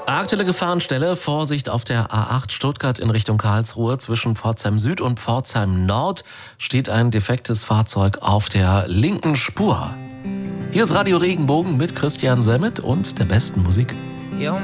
Aktuelle Gefahrenstelle, Vorsicht auf der A8 Stuttgart in Richtung Karlsruhe. Zwischen Pforzheim Süd und Pforzheim Nord steht ein defektes Fahrzeug auf der linken Spur. Hier ist Radio Regenbogen mit Christian Semmet und der besten Musik.